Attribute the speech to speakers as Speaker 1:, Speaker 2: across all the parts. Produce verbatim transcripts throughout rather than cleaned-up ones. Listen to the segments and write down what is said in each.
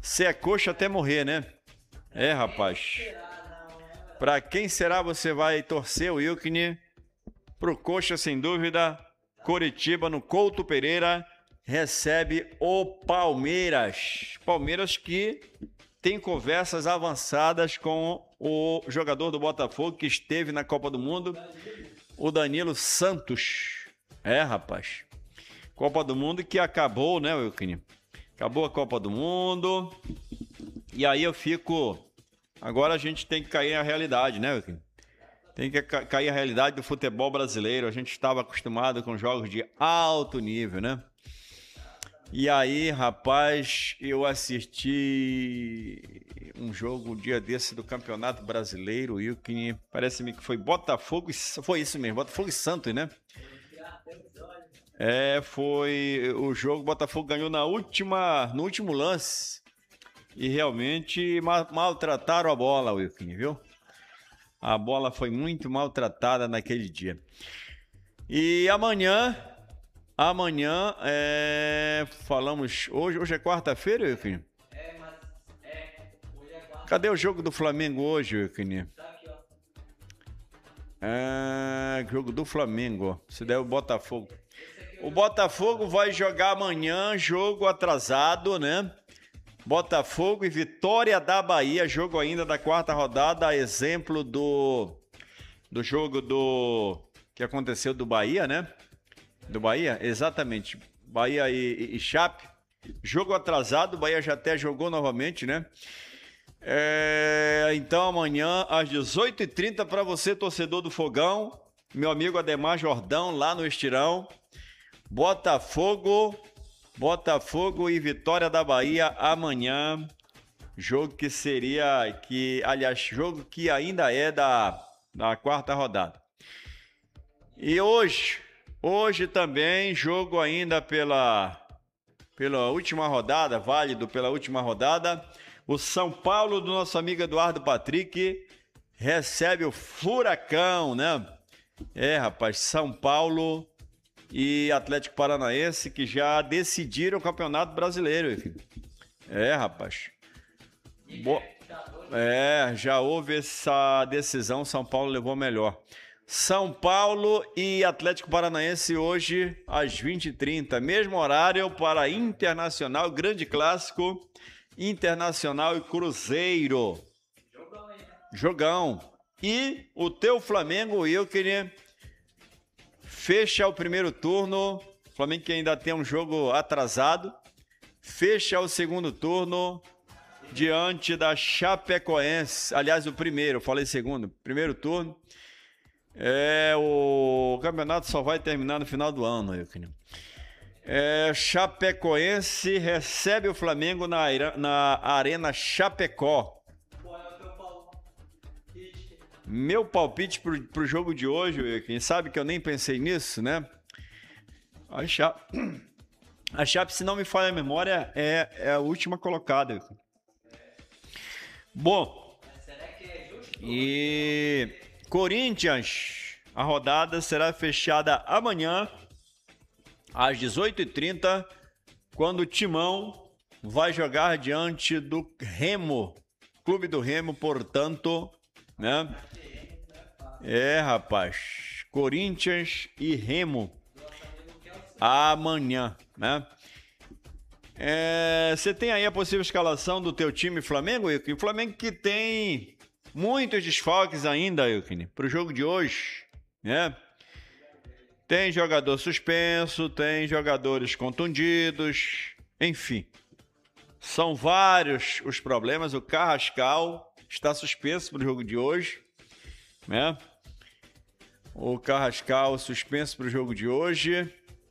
Speaker 1: Você é coxa até morrer, né? É, rapaz. Pra quem será você vai torcer, o Wilkine? Pro coxa, sem dúvida. Coritiba, no Couto Pereira, recebe o Palmeiras. Palmeiras que tem conversas avançadas com o jogador do Botafogo que esteve na Copa do Mundo, o Danilo Santos. É, rapaz. Copa do Mundo que acabou, né, Wilkine? Acabou a Copa do Mundo. E aí eu fico... Agora a gente tem que cair na realidade, né, Wilkine? Tem que ca cair a realidade do futebol brasileiro. A gente estava acostumado com jogos de alto nível, né? E aí, rapaz, eu assisti um jogo um dia desse do Campeonato Brasileiro, e que parece-me que foi Botafogo, foi isso mesmo, Botafogo e Santos, né? É, foi o jogo, Botafogo ganhou na última, no último lance e realmente ma maltrataram a bola, Wilkin, viu? A bola foi muito maltratada naquele dia. E amanhã, amanhã, é, falamos, hoje, hoje é quarta-feira, Wilkin?
Speaker 2: É, mas, é, hoje é quarta.
Speaker 1: Cadê o jogo do Flamengo hoje, Wilkin?
Speaker 2: Tá aqui, ó.
Speaker 1: É, jogo do Flamengo, se der o Botafogo. O Botafogo vai jogar amanhã, jogo atrasado, né? Botafogo e Vitória da Bahia, jogo ainda da quarta rodada, exemplo do, do jogo do que aconteceu do Bahia, né? Do Bahia, exatamente. Bahia e, e, e Chape, jogo atrasado, o Bahia já até jogou novamente, né? É, então amanhã às dezoito e trinta para você, torcedor do Fogão, meu amigo Ademar Jordão, lá no Estirão, Botafogo... Botafogo e Vitória da Bahia amanhã, jogo que seria, que aliás, jogo que ainda é da, da quarta rodada. E hoje, hoje também, jogo ainda pela, pela última rodada, válido pela última rodada, o São Paulo do nosso amigo Eduardo Patrick recebe o Furacão, né? É, rapaz, São Paulo e Atlético Paranaense que já decidiram o Campeonato Brasileiro. É, rapaz. Bo... É, já houve essa decisão, São Paulo levou melhor. São Paulo e Atlético Paranaense hoje às vinte e trinta, mesmo horário para Internacional, grande clássico, Internacional e Cruzeiro.
Speaker 2: Jogão aí, né?
Speaker 1: Jogão. E o teu Flamengo, eu queria... Fecha o primeiro turno, Flamengo que ainda tem um jogo atrasado, fecha o segundo turno diante da Chapecoense, aliás o primeiro, falei segundo, primeiro turno, é, o campeonato só vai terminar no final do ano, eu queria. É, Chapecoense recebe o Flamengo na, na Arena Chapecó. Meu palpite pro, pro jogo de hoje, quem sabe que eu nem pensei nisso, né? A Chape, a Chape, se não me falha a memória, é, é a última colocada. Bom, e Corinthians, a rodada será fechada amanhã, às dezoito e trinta, quando o Timão vai jogar diante do Remo, Clube do Remo, portanto... né? É, rapaz, Corinthians e Remo amanhã, né? É, você tem aí a possível escalação do teu time Flamengo, Wilkin? O Flamengo que tem muitos desfalques ainda, Wilkin, para o jogo de hoje, né? Tem jogador suspenso, tem jogadores contundidos, enfim. São vários os problemas. O Carrascal está suspenso para o jogo de hoje, né? O Carrascal suspenso para o jogo de hoje.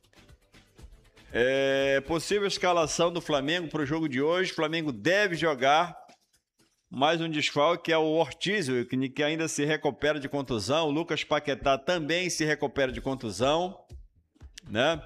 Speaker 1: É, possível escalação do Flamengo para o jogo de hoje. O Flamengo deve jogar. Mais um desfalque é o Ortiz, que ainda se recupera de contusão. O Lucas Paquetá também se recupera de contusão, né?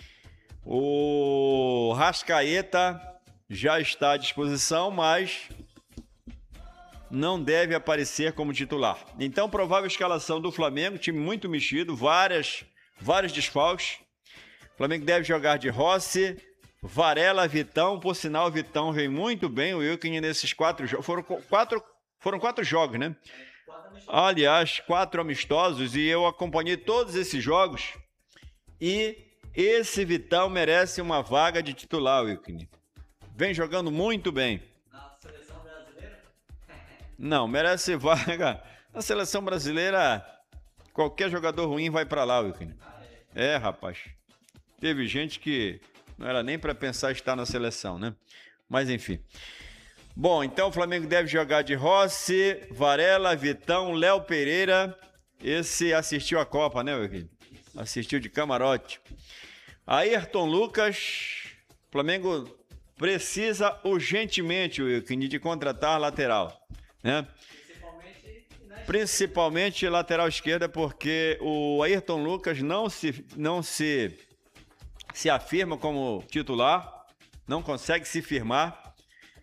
Speaker 1: O Rascaeta já está à disposição, mas não deve aparecer como titular. Então, provável escalação do Flamengo, time muito mexido, várias, vários desfalques. O Flamengo deve jogar de Rossi, Varela, Vitão. Por sinal, Vitão veio muito bem. O Wilkin nesses quatro jogos. Foram quatro, foram quatro jogos, né? Aliás, quatro amistosos. E eu acompanhei todos esses jogos. E esse Vitão merece uma vaga de titular, Wilkin. Vem jogando muito bem.
Speaker 2: Na seleção brasileira?
Speaker 1: Não, merece vaga. Na seleção brasileira, qualquer jogador ruim vai pra lá, Wilkin. É, rapaz. Teve gente que não era nem pra pensar em estar na seleção, né? Mas enfim. Bom, então o Flamengo deve jogar de Rossi, Varela, Vitão, Léo Pereira. Esse assistiu a Copa, né, Wilkin? Assistiu de camarote. Ayrton Lucas. Flamengo precisa urgentemente, Wilkin, de contratar lateral, né?
Speaker 2: Principalmente na
Speaker 1: Principalmente lateral esquerda, porque o Ayrton Lucas não se, não se, se afirma como titular, não consegue se firmar.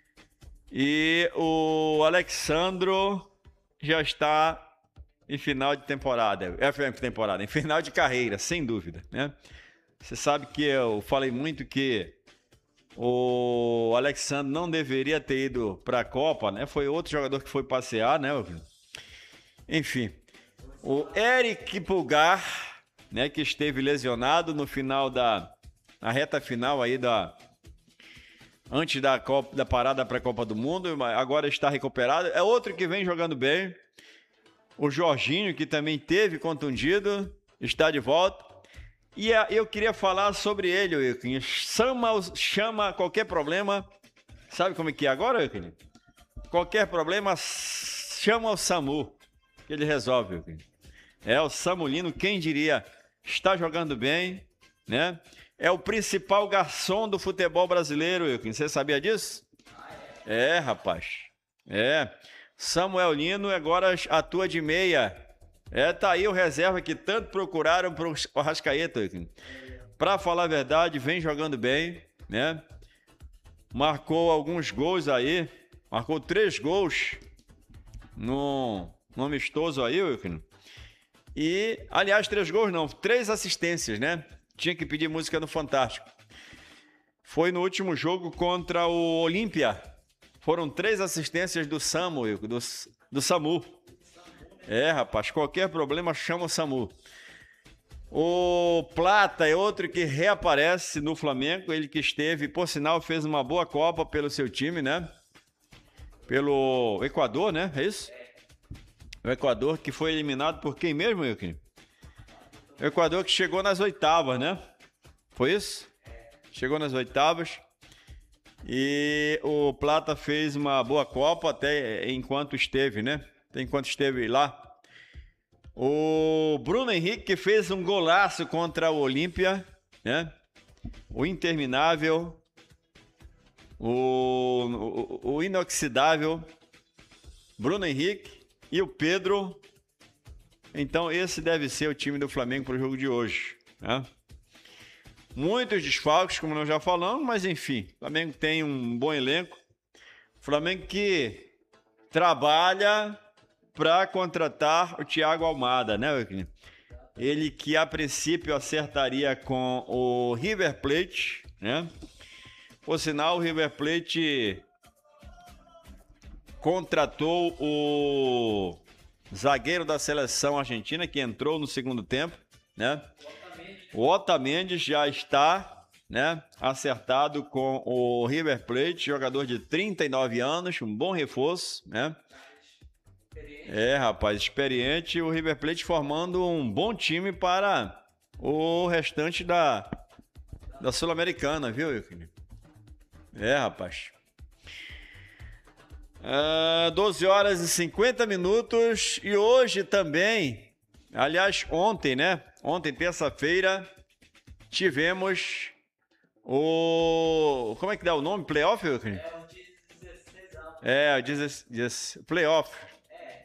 Speaker 1: E o Alexandro já está em final de temporada, é temporada, em final de carreira, sem dúvida, né? Você sabe que eu falei muito que o Alexandre não deveria ter ido para a Copa, né? Foi outro jogador que foi passear, né? Enfim, o Eric Pulgar, né? Que esteve lesionado no final da, na reta final aí da antes da Copa, da parada para a Copa do Mundo, agora está recuperado. É outro que vem jogando bem. O Jorginho, que também teve contundido, está de volta. E eu queria falar sobre ele, Wilkin. Chama, chama qualquer problema. Sabe como é que é agora, Wilkin? Qualquer problema, chama o SAMU, que ele resolve, Wilkin. É o Samulino, quem diria, está jogando bem, né? É o principal garçom do futebol brasileiro, Wilkin. Você sabia disso? É, rapaz. É. Samuel Lino agora atua de meia. É, tá aí o reserva que tanto procuraram para o Arrascaeta. Para falar a verdade, vem jogando bem, né? Marcou alguns gols aí. Marcou três gols no, no amistoso aí, Wilkin. E, aliás, três gols não, três assistências, né? Tinha que pedir música no Fantástico. Foi no último jogo contra o Olímpia. Foram três assistências do Samu, Wilkin, do, do SAMU. É, rapaz, qualquer problema chama o SAMU. O Plata é outro que reaparece no Flamengo, ele que esteve, por sinal, fez uma boa Copa pelo seu time, né? Pelo Equador, né? É isso? O Equador que foi eliminado por quem mesmo, Wilkin? O Equador que chegou nas oitavas, né? Foi isso? Chegou nas oitavas. E o Plata fez uma boa Copa até enquanto esteve, né? Enquanto esteve lá. O Bruno Henrique que fez um golaço contra o Olímpia, né? O interminável, o, o, o inoxidável Bruno Henrique e o Pedro. Então esse deve ser o time do Flamengo para o jogo de hoje, né? Muitos desfalques, como nós já falamos, mas enfim, o Flamengo tem um bom elenco. Flamengo que trabalha para contratar o Thiago Almada, né, Wilkin? Ele que a princípio acertaria com o River Plate, né? Por sinal, o River Plate contratou o zagueiro da seleção argentina que entrou no segundo tempo, né? O Otamendi já está, né, acertado com o River Plate, jogador de trinta e nove anos, um bom reforço, né? É, rapaz, experiente, o River Plate formando um bom time para o restante da, da Sul-Americana, viu, Wilkin? É, rapaz. Uh, doze horas e cinquenta minutos e hoje também, aliás, ontem, né? Ontem, terça-feira, tivemos o... Como é que dá o nome? Playoff, Wilkin?
Speaker 2: É o de dezesseis anos.
Speaker 1: É, o dezesseis, playoff.
Speaker 2: É.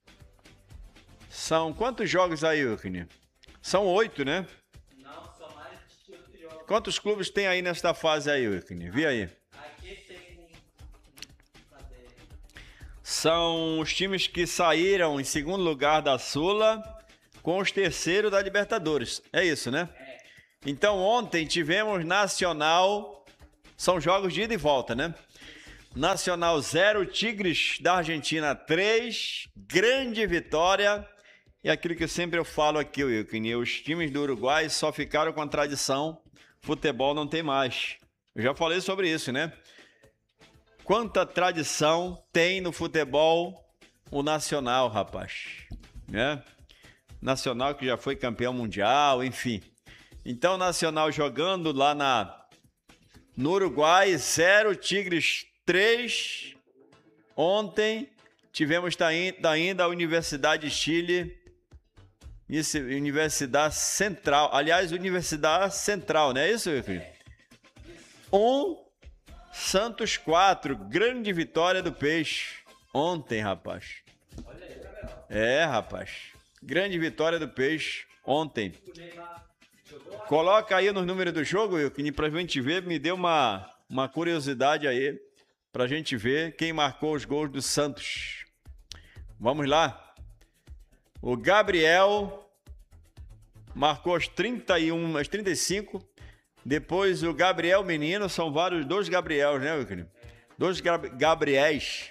Speaker 1: São quantos jogos aí, Wilkin? São oito, né?
Speaker 2: Não, são mais de oito jogos.
Speaker 1: Quantos clubes tem aí nesta fase aí, Wilkin? Vi aí.
Speaker 2: Aqui tem. Cadê?
Speaker 1: São os times que saíram em segundo lugar da Sula com os terceiros da Libertadores. É isso, né?
Speaker 2: É.
Speaker 1: Então, ontem tivemos Nacional São jogos de ida e volta, né? Nacional zero, Tigres da Argentina três, grande vitória. E aquilo que sempre eu falo aqui, Wilkin, os times do Uruguai só ficaram com a tradição, futebol não tem mais. Eu já falei sobre isso, né? Quanta tradição tem no futebol o Nacional, rapaz, né? Nacional que já foi campeão mundial, enfim. Então, Nacional jogando lá na, no Uruguai, zero, Tigres três. Ontem tivemos ainda a Universidade de Chile, isso, Universidade Central. Aliás, Universidade Central, não é isso, meu filho? Um, Santos quatro. Grande vitória do Peixe. Ontem, rapaz. É, rapaz. Grande vitória do Peixe. Ontem. Coloca aí nos números do jogo, Wilkin, pra gente ver. Me deu uma, uma curiosidade aí. Pra gente ver quem marcou os gols do Santos. Vamos lá. O Gabriel marcou aos trinta e um, aos trinta e cinco. Depois o Gabriel Menino, são vários, dois Gabriels, né, Wilkin? Dois Gab Gabriéis.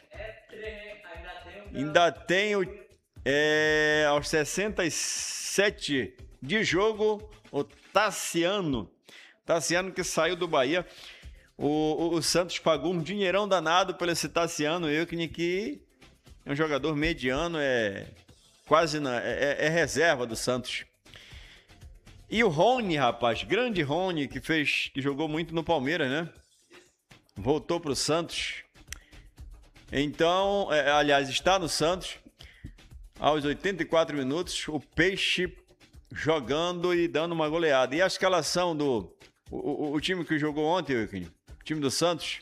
Speaker 1: Ainda tem o, é, aos sessenta e sete de jogo, o Tassiano. Tassiano que saiu do Bahia. O, o, o Santos pagou um dinheirão danado por esse Tassiano, Wilkin, que é um jogador mediano, é quase na, é, é reserva do Santos. E o Rony, rapaz, grande Rony, que fez, que jogou muito no Palmeiras, né? Voltou para o Santos. Então, é, aliás, está no Santos. Aos oitenta e quatro minutos, o Peixe jogando e dando uma goleada. E a escalação do o, o, o time que jogou ontem, Wilkin, o time do Santos.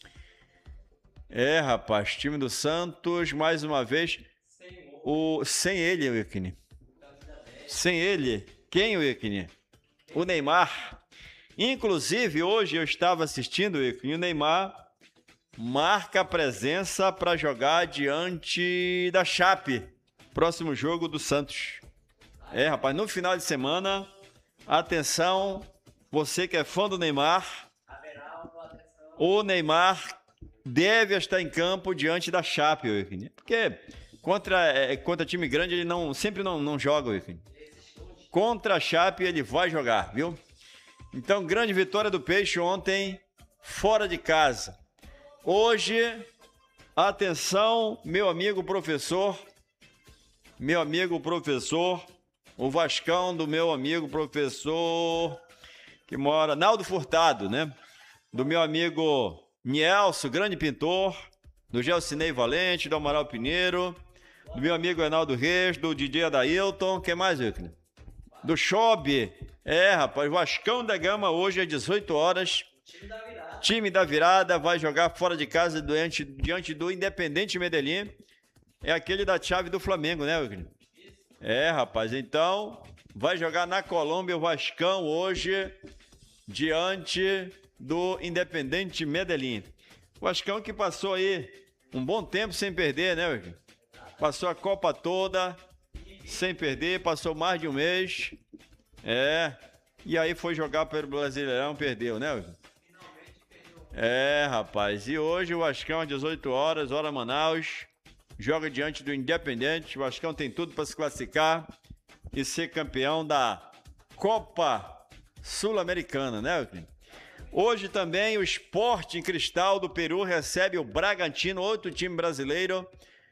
Speaker 1: É, rapaz, time do Santos, mais uma vez, o, sem ele, Wilkin. Sem ele. Quem, Wilkin? O Neymar. Inclusive, hoje eu estava assistindo, Wilkin, o Neymar marca a presença para jogar diante da Chape. Próximo jogo do Santos. É, rapaz, no final de semana, atenção, você que é fã do Neymar, o Neymar deve estar em campo diante da Chape, Wilkin. Porque contra, é, contra time grande ele não, sempre não, não joga, Wilkin. Contra a Chape ele vai jogar, viu? Então, grande vitória do Peixe ontem, fora de casa. Hoje, atenção, meu amigo professor, meu amigo professor, o Vascão do meu amigo professor, que mora, Naldo Furtado, né? Do meu amigo Nielso, grande pintor, do Gelsinei Valente, do Amaral Pinheiro, do meu amigo Reinaldo Reis, do D J Adailton, quem mais, Wilkin? Do Chobe. É, rapaz, Vascão da Gama hoje às dezoito horas. Time da virada. Time da virada vai jogar fora de casa diante, diante do Independente Medellín. É aquele da chave do Flamengo, né, Wilkin? É, rapaz, então vai jogar na Colômbia o Vascão hoje diante do Independente Medellín. O Vascão que passou aí um bom tempo sem perder, né, Wilkin? Passou a Copa toda sem perder, passou mais de um mês. É, e aí foi jogar pelo Brasileirão, perdeu, né? É, rapaz, e hoje o Vascão às dezoito horas, hora Manaus, joga diante do Independente. O Vascão tem tudo para se classificar e ser campeão da Copa Sul-Americana, né? Hoje também o Sporting Cristal do Peru recebe o Bragantino, outro time brasileiro,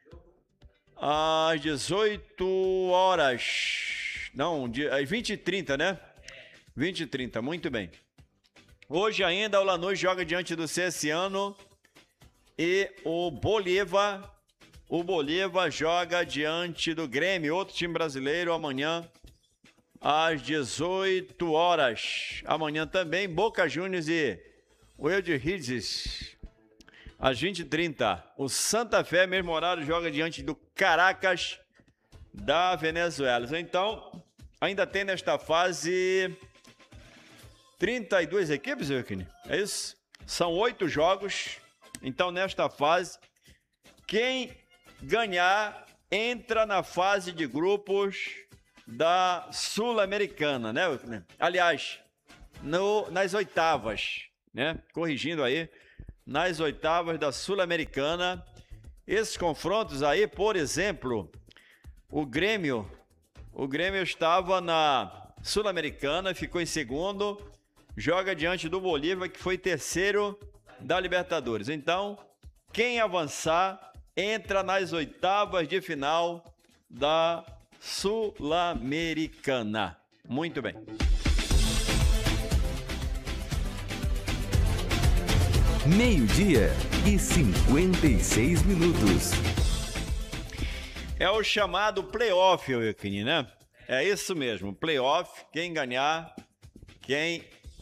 Speaker 1: às dezoito horas, não, às vinte e trinta, né? vinte e trinta, muito bem. Hoje ainda o Lanús joga diante do Cesciano e o Bolívar, o Bolívar joga diante do Grêmio, outro time brasileiro, amanhã às dezoito horas. Amanhã também Boca Juniors e o Edelrizes. Às vinte e trinta, o Santa Fé, mesmo horário, joga diante do Caracas da Venezuela. Então, ainda tem nesta fase trinta e duas equipes, Wilkin? É isso? São oito jogos. Então, nesta fase, quem ganhar entra na fase de grupos da Sul-Americana, né, Wilkin? Aliás, no, nas oitavas. né? Corrigindo aí, nas oitavas da Sul-Americana. Esses confrontos aí, por exemplo, o Grêmio, o Grêmio estava na Sul-Americana, ficou em segundo, joga diante do Bolívar, que foi terceiro da Libertadores. Então, quem avançar entra nas oitavas de final da Sul-Americana. Muito bem.
Speaker 3: Meio-dia e cinquenta e seis minutos.
Speaker 1: É o chamado playoff, Wilkini, né? É isso mesmo, playoff. Quem ganhar, quem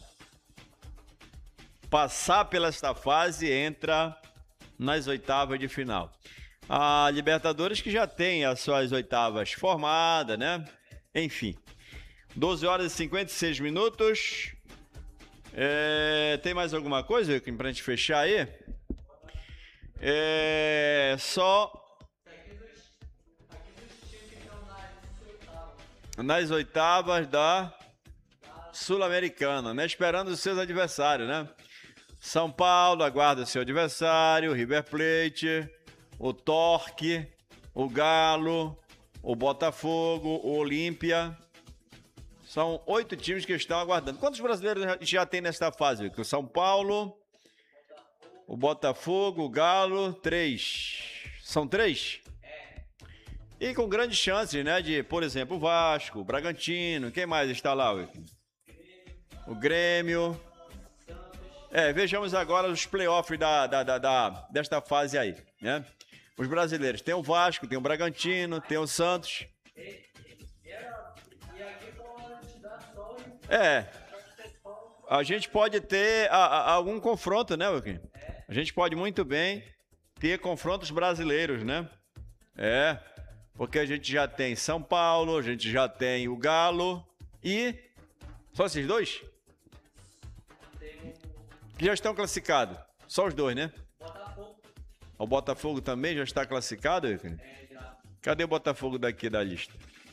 Speaker 1: passar pela esta fase entra nas oitavas de final. A Libertadores que já tem as suas oitavas formadas, né? Enfim, doze horas e cinquenta e seis minutos. É, tem mais alguma coisa, Wilkini, pra gente fechar aí? É, só... nas oitavas da Sul-Americana, né? Esperando os seus adversários, né? São Paulo aguarda seu adversário, River Plate, o Torque, o Galo, o Botafogo, o Olímpia. São oito times que estão aguardando. Quantos brasileiros já tem nesta fase? O São Paulo, o Botafogo, o Galo, três. São três? E com grandes chances, né? De, por exemplo, o Vasco, o Bragantino. Quem mais está lá, Wilkini? O Grêmio. É, vejamos agora os playoffs da, da, da, da, desta fase aí, né? Os brasileiros. Tem o Vasco, tem o Bragantino, tem o Santos. É. A gente pode ter a, a, algum confronto, né, Wilkini? A gente pode muito bem ter confrontos brasileiros, né? É. Porque a gente já tem São Paulo, a gente já tem o Galo e... Só esses dois? Que já estão classificados. Só os dois, né?
Speaker 2: Botafogo.
Speaker 1: O Botafogo também já está classificado, Wilkini?
Speaker 2: É, já.
Speaker 1: Cadê o Botafogo daqui da lista?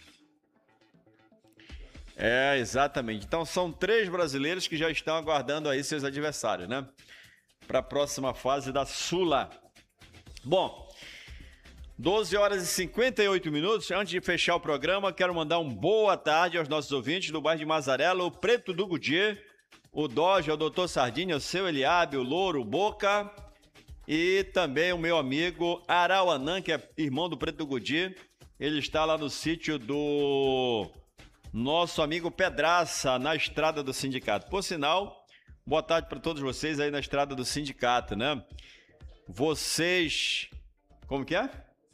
Speaker 1: É, exatamente. Então são três brasileiros que já estão aguardando aí seus adversários, né? Para a próxima fase da Sula. Bom, doze horas e cinquenta e oito minutos. Antes de fechar o programa, quero mandar um boa tarde aos nossos ouvintes do bairro de Mazarela, o Preto do Goodier, o Doge, o doutor Sardinha, o seu Eliabe, o Louro, o Boca e também o meu amigo Arauanã, que é irmão do Preto do Goodier. Ele está lá no sítio do nosso amigo Pedraça, na estrada do sindicato. Por sinal, boa tarde para todos vocês aí na estrada do sindicato, né? Vocês... Como que é?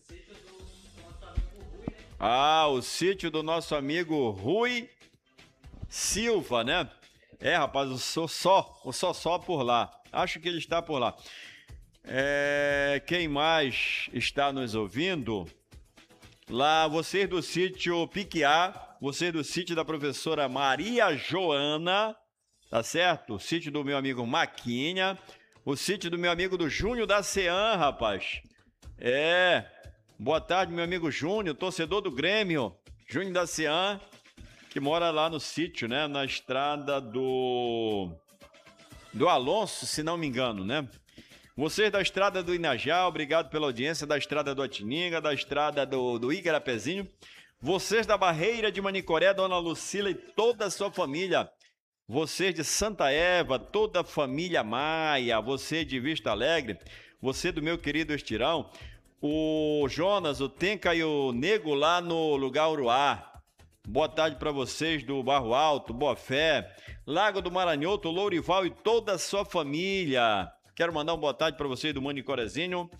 Speaker 1: Ah, o sítio do nosso amigo Rui Silva, né? É, rapaz, eu sou só, eu sou só por lá. Acho que ele está por lá. É, quem mais está nos ouvindo? Lá, vocês do sítio Piquiá, vocês do sítio da professora Maria Joana, tá certo? O sítio do meu amigo Maquinha, o sítio do meu amigo do Júnior da Cean, rapaz. É, boa tarde, meu amigo Júnior, torcedor do Grêmio, Júnior da Cean, que mora lá no sítio, né? Na estrada do... do Alonso, se não me engano, né? Vocês da estrada do Inajá, obrigado pela audiência, da estrada do Atininga, da estrada do, do Igarapezinho. Vocês da Barreira de Manicoré, Dona Lucila e toda a sua família. Vocês de Santa Eva, toda a família Maia. Você de Vista Alegre. Você do meu querido Estirão. O Jonas, o Tenca e o Nego lá no lugar Uruá. Boa tarde para vocês do Barro Alto, Boa Fé. Lago do Maranhoto, Lourival e toda a sua família. Quero mandar uma boa tarde para vocês do Manicorezinho.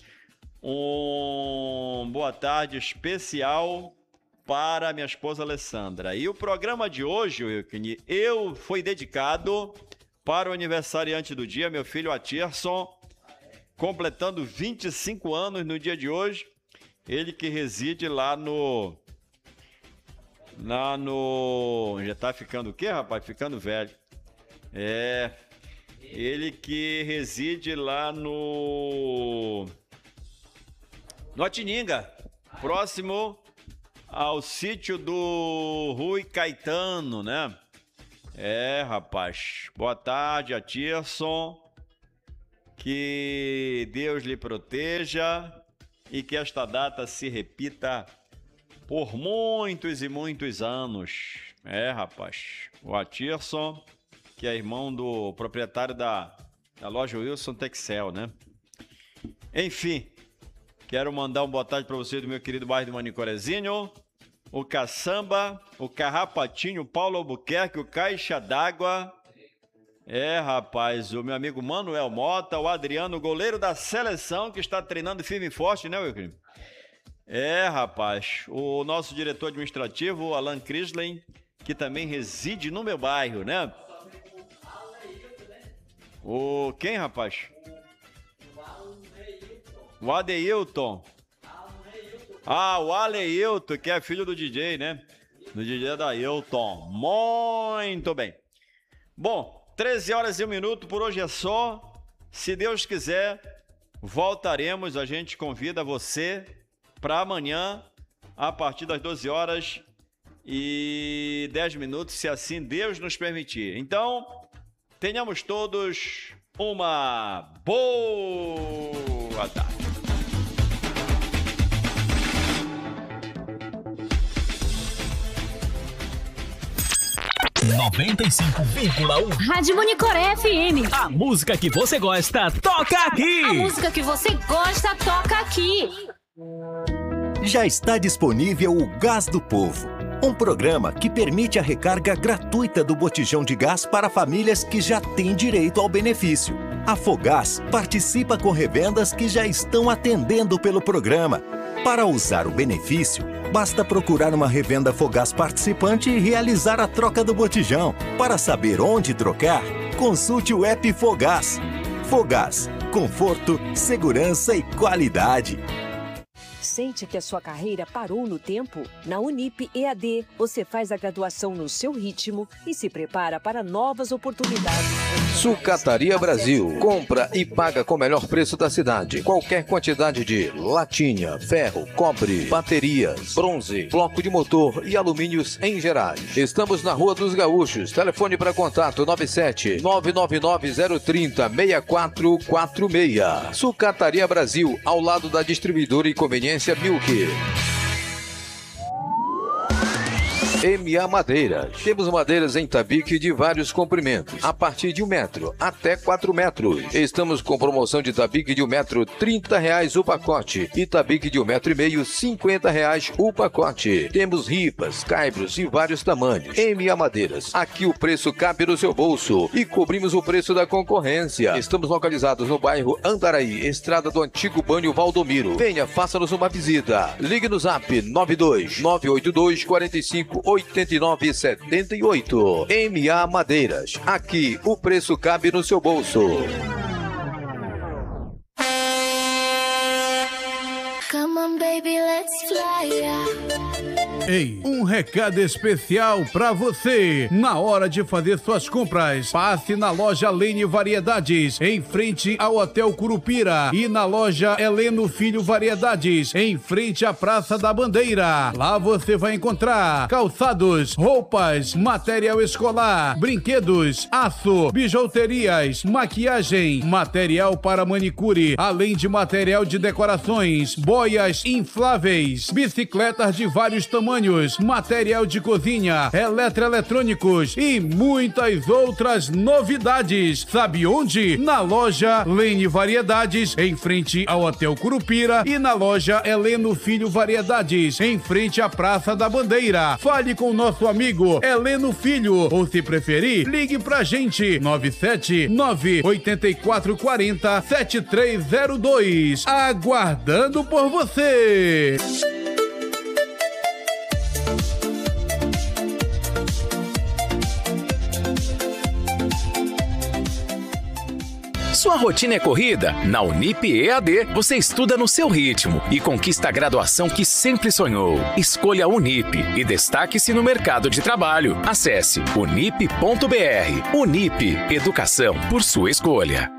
Speaker 1: Um boa tarde especial para minha esposa Alessandra. E o programa de hoje, Wilkini, eu foi dedicado para o aniversariante do dia, meu filho Atirson, completando vinte e cinco anos no dia de hoje. Ele que reside lá no... Lá no... Já tá ficando o quê, rapaz? Ficando velho. É... Ele que reside lá no... No Atininga, próximo ao sítio do Rui Caetano, né? É, rapaz. Boa tarde, Atirson. Que Deus lhe proteja e que esta data se repita por muitos e muitos anos. É, rapaz. O Atirson, que é irmão do proprietário da, da loja Wilson Texel, né? Enfim, quero mandar uma boa tarde para você do meu querido bairro do Manicorezinho, o Caçamba, o Carrapatinho, o Paulo Albuquerque, o Caixa d'Água. É, rapaz, o meu amigo Manuel Mota, o Adriano, goleiro da seleção, que está treinando firme e forte, né, Wilker? É, rapaz, o nosso diretor administrativo, o Alan Crisley, que também reside no meu bairro, né? O quem, rapaz? O Adeilton. Ah, o Aleilton, que é filho do D J, né? Do D J da Hilton. Muito bem. Bom, treze horas e um minuto, por hoje é só. Se Deus quiser, voltaremos. A gente convida você para amanhã, a partir das doze horas e dez minutos, se assim Deus nos permitir. Então, tenhamos todos uma boa tarde.
Speaker 4: noventa e cinco vírgula um
Speaker 5: Rádio Monicoré F M.
Speaker 4: A música que você gosta, toca aqui.
Speaker 5: A música que você gosta, toca aqui.
Speaker 6: Já está disponível o Gás do Povo, um programa que permite a recarga gratuita do botijão de gás para famílias que já têm direito ao benefício. A Fogás participa com revendas que já estão atendendo pelo programa. Para usar o benefício, basta procurar uma revenda Fogás participante e realizar a troca do botijão. Para saber onde trocar, consulte o app Fogás. Fogás, conforto, segurança e qualidade.
Speaker 7: Sente que a sua carreira parou no tempo? Na Unip E A D, você faz a graduação no seu ritmo e se prepara para novas oportunidades.
Speaker 8: Sucataria Brasil. Compra e paga com o melhor preço da cidade. Qualquer quantidade de latinha, ferro, cobre, baterias, bronze, bloco de motor e alumínios em gerais. Estamos na Rua dos Gaúchos. Telefone para contato nove sete nove nove nove zero três zero seis quatro quatro seis. Sucataria Brasil, ao lado da distribuidora e conveniência Milk. M A Madeiras. Temos madeiras em tabique de vários comprimentos, a partir de um metro até quatro metros. Estamos com promoção de tabique de um metro, trinta reais o pacote, e tabique de um metro e meio, cinquenta reais o pacote. Temos ripas, caibros e vários tamanhos. M A Madeiras. Aqui o preço cabe no seu bolso e cobrimos o preço da concorrência. Estamos localizados no bairro Andaraí, estrada do antigo Banho Valdomiro. Venha, faça-nos uma visita. Ligue no zap nove dois nove oito dois quatro cinco oito nove sete oito. M A Madeiras. Aqui o preço cabe no seu bolso.
Speaker 9: Come on, baby, let's fly.
Speaker 10: Ei, um recado especial pra você. Na hora de fazer suas compras, passe na loja Lene Variedades, em frente ao Hotel Curupira, e na loja Heleno Filho Variedades, em frente à Praça da Bandeira. Lá você vai encontrar calçados, roupas, material escolar, brinquedos, aço, bijuterias, maquiagem, material para manicure, além de material de decorações, boias infláveis, bicicletas de vários tamanhos, material de cozinha, eletroeletrônicos e muitas outras novidades. Sabe onde? Na loja Lene Variedades, em frente ao Hotel Curupira, e na loja Heleno Filho Variedades, em frente à Praça da Bandeira. Fale com o nosso amigo Heleno Filho, ou se preferir, ligue pra gente nove sete nove oito quatro quatro zero sete três zero dois. Aguardando por você.
Speaker 4: Sua rotina é corrida? Na Unip E A D, você estuda no seu ritmo e conquista a graduação que sempre sonhou. Escolha a Unip e destaque-se no mercado de trabalho. Acesse unip ponto br. Unip, educação por sua escolha.